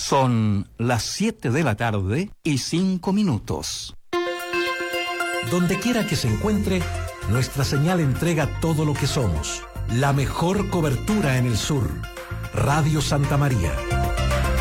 Son las 7:05 PM. Donde quiera que se encuentre, nuestra señal entrega todo lo que somos. La mejor cobertura en el sur. Radio Santa María.